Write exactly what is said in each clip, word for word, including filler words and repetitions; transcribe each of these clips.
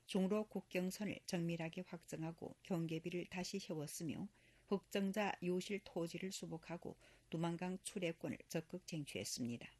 중로 국경선을 정밀하게 확정하고 경계비를 다시 세웠으며 흑정자 유실 토지를 수복하고 두만강 출애권을 적극 쟁취했습니다.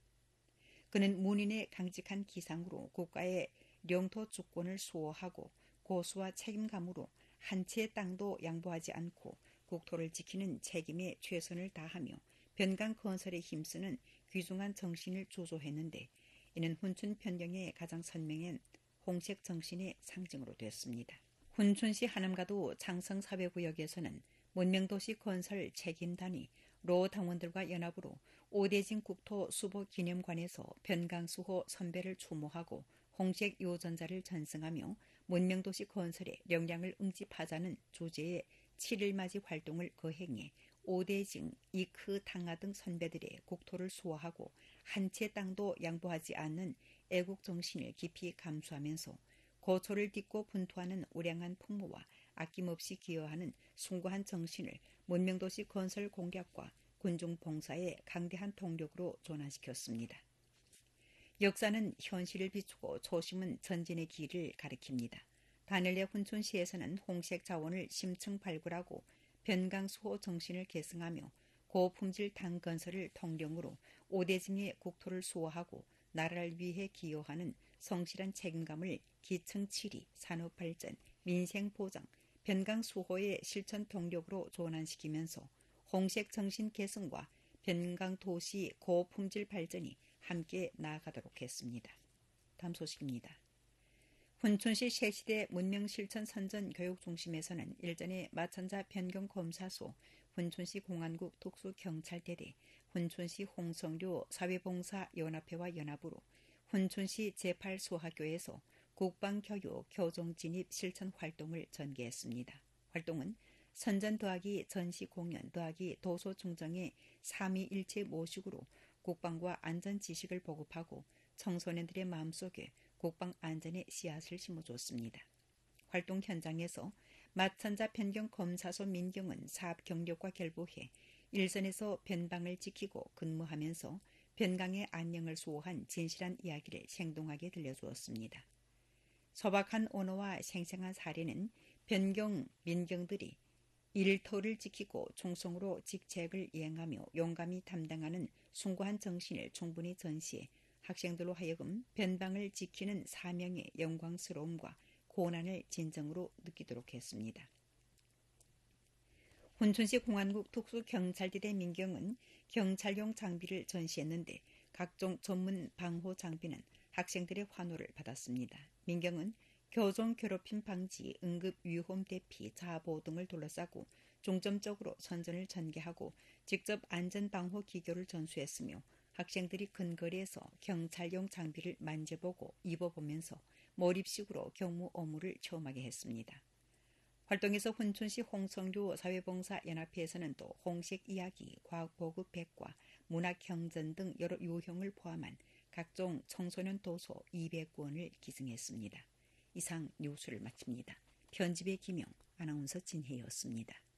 그는 문인의 강직한 기상으로 국가의 영토 주권을 수호하고 고수와 책임감으로 한 채의 땅도 양보하지 않고 국토를 지키는 책임에 최선을 다하며 변강 건설에 힘쓰는 귀중한 정신을 조소했는데 이는 훈춘 변경의 가장 선명한 홍색 정신의 상징으로 됐습니다. 훈춘시 하남가도 창성사회구역에서는 문명도시 건설 책임단이 로 당원들과 연합으로 오대진 국토 수보 기념관에서 변강수호 선배를 추모하고 홍색 요전자를 전승하며 문명도시 건설에 역량을 응집하자는 주제의 칠일맞이 활동을 거행해 오대징, 이크, 탕하 등 선배들의 국토를 수호하고 한 채 땅도 양보하지 않는 애국정신을 깊이 감수하면서 고초를 딛고 분투하는 우량한 풍모와 아낌없이 기여하는 숭고한 정신을 문명도시 건설 공략과 군중 봉사의 강대한 동력으로 전환시켰습니다. 역사는 현실을 비추고 초심은 전진의 길을 가리킵니다. 단일의 훈춘시에서는 홍색 자원을 심층 발굴하고 변강수호 정신을 계승하며 고품질 당 건설을 통령으로 오대징의 국토를 수호하고 나라를 위해 기여하는 성실한 책임감을 기층 칠이, 산업발전, 민생보장, 변강수호의 실천 동력으로 전환시키면서 홍색 정신 계승과 변강도시 고품질 발전이 함께 나아가도록 했습니다. 다음 소식입니다. 훈춘시 새시대 문명실천선전교육중심에서는 일전에 마천자 변경검사소, 훈춘시 공안국 특수경찰대대, 훈춘시 홍성료 사회봉사연합회와 연합으로 훈춘시 제팔 소학교에서 국방교육 교정진입 실천활동을 전개했습니다. 활동은 선전 더하기 전시 공연 더하기 도서 중정의 삼위일체 모식으로 국방과 안전 지식을 보급하고 청소년들의 마음속에 국방 안전의 씨앗을 심어줬습니다. 활동 현장에서 마천자 변경 검사소 민경은 사업 경력과 결부해 일선에서 변방을 지키고 근무하면서 변강의 안녕을 수호한 진실한 이야기를 생동하게 들려주었습니다. 소박한 언어와 생생한 사례는 변경 민경들이 일터를 지키고 충성으로 직책을 이행하며 용감히 담당하는 숭고한 정신을 충분히 전시해 학생들로 하여금 변방을 지키는 사명의 영광스러움과 고난을 진정으로 느끼도록 했습니다. 훈춘시 공안국 특수경찰대대 민경은 경찰용 장비를 전시했는데 각종 전문 방호 장비는 학생들의 환호를 받았습니다. 민경은 교정 괴롭힘 방지, 응급 위험 대피, 자보 등을 둘러싸고 중점적으로 선전을 전개하고 직접 안전방호 기교를 전수했으며 학생들이 근거리에서 경찰용 장비를 만져보고 입어보면서 몰입식으로 경무 업무를 체험하게 했습니다. 활동에서 훈춘시 홍성료 사회봉사연합회에서는 또 홍색 이야기, 과학보급 백과, 문학형전 등 여러 유형을 포함한 각종 청소년 도서 이백 권을 기증했습니다. 이상 뉴스를 마칩니다. 편집의 김영, 아나운서 진혜였습니다.